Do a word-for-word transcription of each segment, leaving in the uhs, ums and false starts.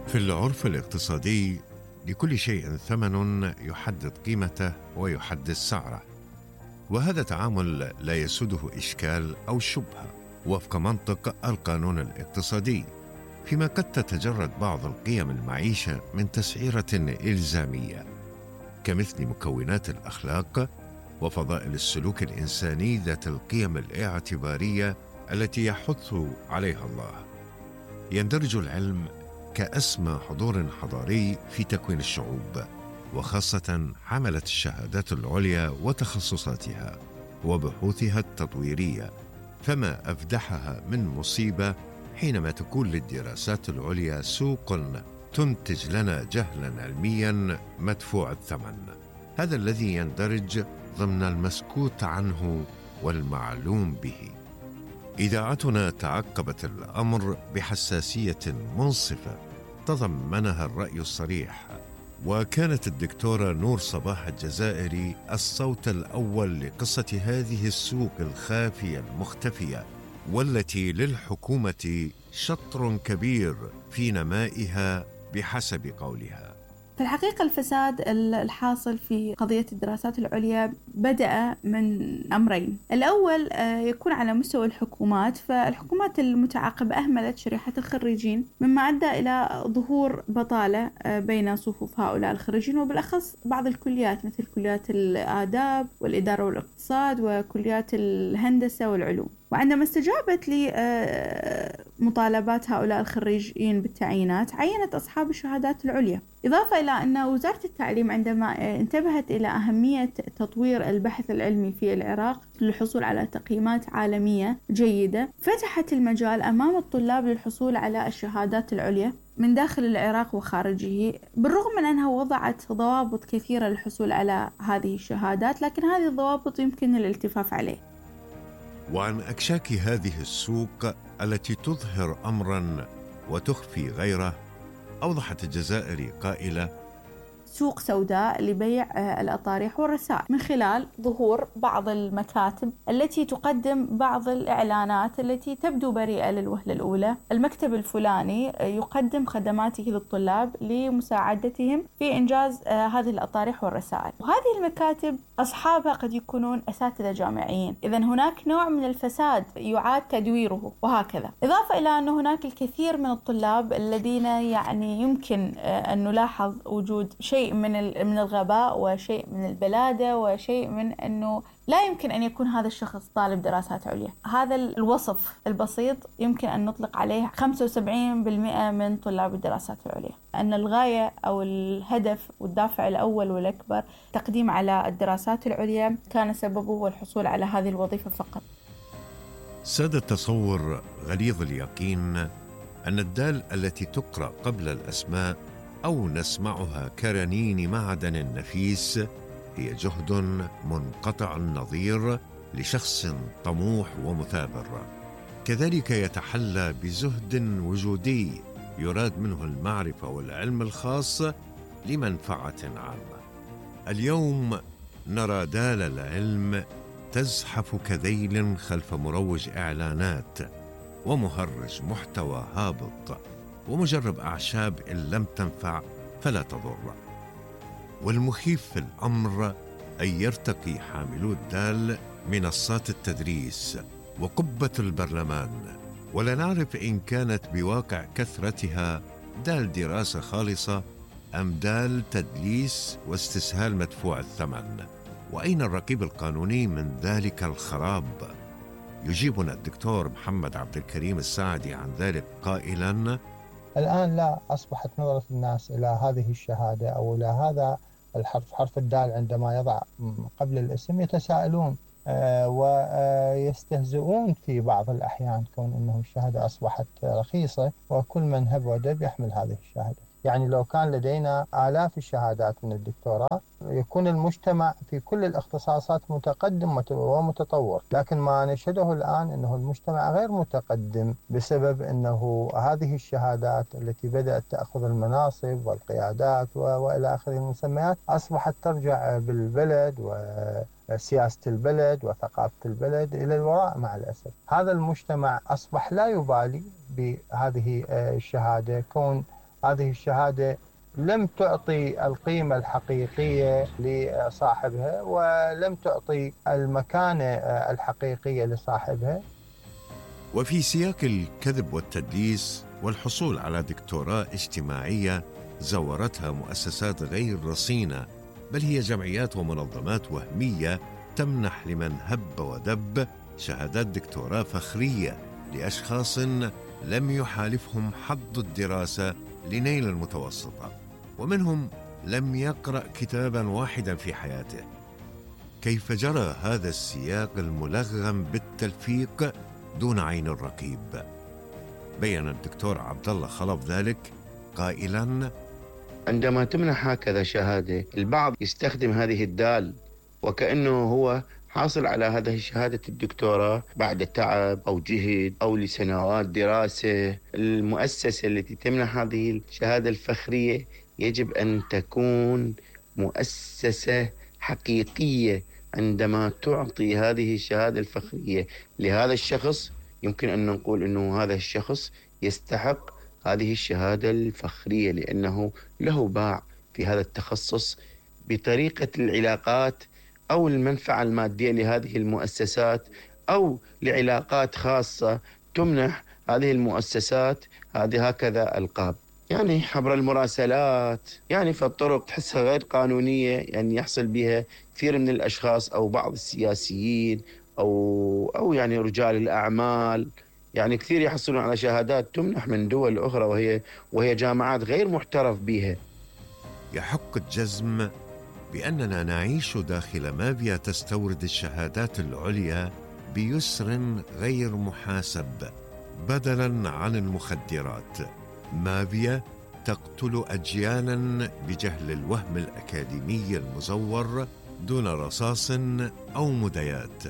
في العرف الاقتصادي لكل شيء ثمن يحدد قيمته ويحدد سعره، وهذا تعامل لا يسوده إشكال أو شبهة وفق منطق القانون الاقتصادي، فيما قد تتجرد بعض القيم المعيشة من تسعيرة إلزامية، كمثل مكونات الأخلاق وفضائل السلوك الإنساني ذات القيم الاعتبارية التي يحث عليها الله. يندرج العلم كأسمى حضور حضاري في تكوين الشعوب، وخاصة حملة الشهادات العليا وتخصصاتها وبحوثها التطويرية، فما أفدحها من مصيبة حينما تكون للدراسات العليا سوق تنتج لنا جهلا علميا مدفوع الثمن، هذا الذي يندرج ضمن المسكوت عنه والمعلوم به. إذاعتنا تعقبت الأمر بحساسية منصفة تضمنها الرأي الصريح، وكانت الدكتورة نور صباح الجزائري الصوت الأول لقصة هذه السوق الخافية المختفية، والتي للحكومة شطر كبير في نمائها بحسب قولها. في الحقيقة الفساد الحاصل في قضية الدراسات العليا بدأ من أمرين. الأول يكون على مستوى الحكومات، فالحكومات المتعاقبة أهملت شريحة الخريجين، مما أدى إلى ظهور بطالة بين صفوف هؤلاء الخريجين، وبالأخص بعض الكليات مثل كليات الآداب والإدارة والاقتصاد وكليات الهندسة والعلوم. وعندما استجابت لمطالبات هؤلاء الخريجين بالتعيينات عينت أصحاب الشهادات العليا، إضافة إلى أن وزارة التعليم عندما انتبهت إلى أهمية تطوير البحث العلمي في العراق للحصول على تقييمات عالمية جيدة، فتحت المجال أمام الطلاب للحصول على الشهادات العليا من داخل العراق وخارجه، بالرغم من أنها وضعت ضوابط كثيرة للحصول على هذه الشهادات، لكن هذه الضوابط يمكن الالتفاف عليه. وعن أكشاك هذه السوق التي تظهر أمرا وتخفي غيره، أوضحت الجزائري قائلة: سوق سوداء لبيع الأطارح والرسائل من خلال ظهور بعض المكاتب التي تقدم بعض الإعلانات التي تبدو بريئة للوهلة الأولى. المكتب الفلاني يقدم خدماته للطلاب لمساعدتهم في إنجاز هذه الأطارح والرسائل، وهذه المكاتب أصحابها قد يكونون أساتذة جامعيين، إذن هناك نوع من الفساد يعاد تدويره، وهكذا. إضافة إلى أن هناك الكثير من الطلاب الذين يعني يمكن أن نلاحظ وجود شيء من من الغباء وشيء من البلادة وشيء من أنه لا يمكن أن يكون هذا الشخص طالب دراسات عليا. هذا الوصف البسيط يمكن أن نطلق عليه خمسة وسبعين بالمئة من طلاب الدراسات العليا، أن الغاية أو الهدف والدافع الأول والأكبر تقديم على الدراسات العليا كان سببه هو الحصول على هذه الوظيفة فقط. ساد التصور غليظ اليقين أن الدال التي تقرأ قبل الأسماء أو نسمعها كرنين معدن نفيس هي جهد منقطع النظير لشخص طموح ومثابر، كذلك يتحلى بزهد وجودي يراد منه المعرفة والعلم الخاص لمنفعة عامة. اليوم نرى دال العلم تزحف كذيل خلف مروج إعلانات ومهرج محتوى هابط ومجرب أعشاب إن لم تنفع فلا تضر. والمخيف في الأمر أن يرتقي حاملو الدال منصات التدريس وقبة البرلمان، ولا نعرف إن كانت بواقع كثرتها دال دراسة خالصة أم دال تدليس واستسهال مدفوع الثمن. وأين الرقيب القانوني من ذلك الخراب؟ يجيبنا الدكتور محمد عبد الكريم الساعدي عن ذلك قائلا: الآن لا أصبحت نظرة الناس إلى هذه الشهادة أو إلى هذا الحرف، حرف الدال، عندما يضع قبل الاسم يتساءلون ويستهزئون في بعض الأحيان كون أنه الشهادة أصبحت رخيصة وكل من هب ودب يحمل هذه الشهادة. يعني لو كان لدينا آلاف الشهادات من الدكتوراه يكون المجتمع في كل الاختصاصات متقدم ومتطور، لكن ما نشهده الآن أنه المجتمع غير متقدم بسبب أنه هذه الشهادات التي بدأت تأخذ المناصب والقيادات وإلى آخره المسميات أصبحت ترجع بالبلد وسياسة البلد وثقافة البلد إلى الوراء مع الأسف. هذا المجتمع أصبح لا يبالي بهذه الشهادة، كون هذه الشهادة لم تعطي القيمة الحقيقية لصاحبها ولم تعطي المكانة الحقيقية لصاحبها. وفي سياق الكذب والتدليس والحصول على دكتوراه اجتماعية زورتها مؤسسات غير رصينة، بل هي جمعيات ومنظمات وهمية تمنح لمن هب ودب شهادات دكتوراه فخرية لأشخاص لم يحالفهم حظ الدراسة لنيل المتوسطة، ومنهم لم يقرأ كتابا واحدا في حياته. كيف جرى هذا السياق الملغم بالتلفيق دون عين الرقيب؟ بيّن الدكتور عبد الله خلف ذلك قائلا: عندما تمنح هكذا شهادة البعض يستخدم هذه الدال وكأنه هو حاصل على هذه شهادة الدكتوراه بعد تعب أو جهد أو لسنوات دراسة. المؤسسة التي تمنح هذه الشهادة الفخرية يجب أن تكون مؤسسة حقيقية. عندما تعطي هذه الشهادة الفخرية لهذا الشخص يمكن أن نقول أنه هذا الشخص يستحق هذه الشهادة الفخرية لأنه له باع في هذا التخصص بطريقة العلاقات أو المنفعة المادية لهذه المؤسسات أو لعلاقات خاصة تمنح هذه المؤسسات هذه هكذا ألقاب، يعني عبر المراسلات، يعني في الطرق تحسها غير قانونية، يعني يحصل بها كثير من الأشخاص أو بعض السياسيين أو أو يعني رجال الأعمال، يعني كثير يحصلون على شهادات تمنح من دول أخرى وهي وهي جامعات غير محترف بها. يحق الجزم بأننا نعيش داخل مافيا تستورد الشهادات العليا بيسر غير محاسب بدلاً عن المخدرات. مافيا تقتل أجيالاً بجهل الوهم الأكاديمي المزور دون رصاص أو مديات.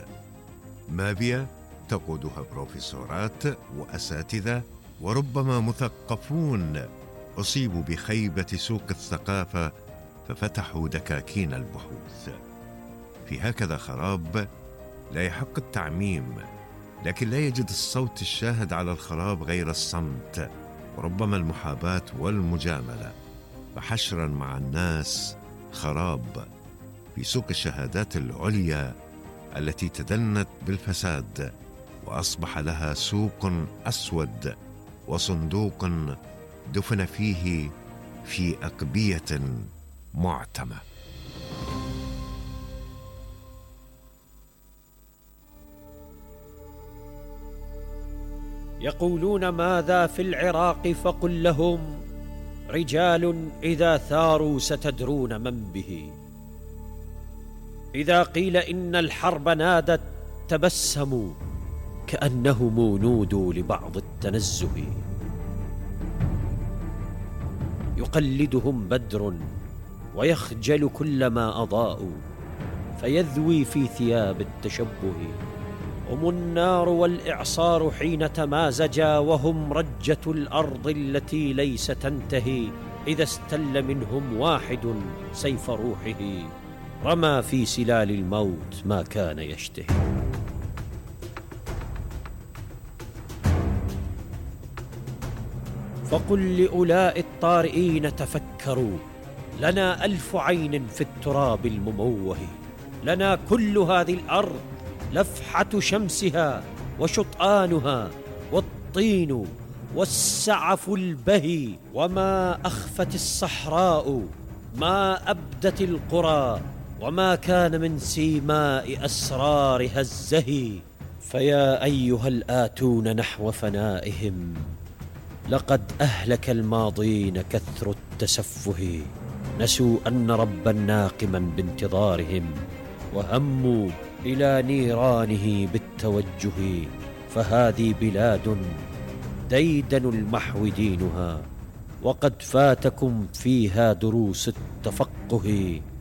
مافيا تقودها بروفيسورات وأساتذة وربما مثقفون أصيبوا بخيبة سوق الثقافة ففتحوا دكاكين البحوث. في هكذا خراب لا يحق التعميم، لكن لا يجد الصوت الشاهد على الخراب غير الصمت وربما المحاباة والمجاملة، فحشرا مع الناس خراب في سوق الشهادات العليا التي تدنت بالفساد وأصبح لها سوق أسود وصندوق دفن فيه في أقبية معتمة. يقولون ماذا في العراق فقل لهم رجال إذا ثاروا ستدرون من به. إذا قيل إن الحرب نادت تبسموا كأنهم نودوا لبعض التنزه. يقلدهم بدر ويخجل كلما أضاءوا فيذوي في ثياب التشبه. هم النار والإعصار حين تمازجا وهم رجة الأرض التي ليس تنتهي. إذا استل منهم واحد سيف روحه رمى في سلال الموت ما كان يشتهي. فقل لأولاء الطارئين تفكروا لنا ألف عين في التراب المموه. لنا كل هذه الأرض لفحة شمسها وشطآنها والطين والسعف البهي. وما أخفت الصحراء ما أبدت القرى وما كان من سيماء أسرارها الزهي. فيا أيها الآتون نحو فنائهم لقد أهلك الماضين كثر التسفه. نسوا أن ربا ناقما بانتظارهم وهموا إلى نيرانه بالتوجه. فهذه بلاد ديدن المحو دينها وقد فاتكم فيها دروس التفقه.